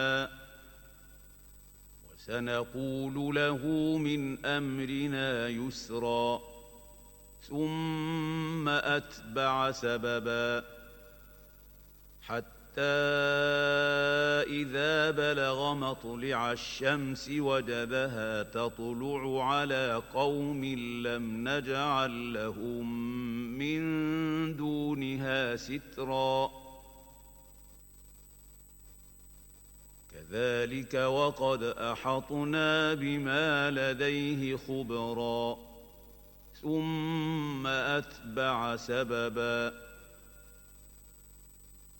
وسنقول له من أمرنا يسرا ثم أتبع سببا حتى إذا بلغ مطلع الشمس وجدها تطلع على قوم لم نجعل لهم من دونها سترا كذلك وقد أحطنا بما لديه خبرا ثم أتبع سببا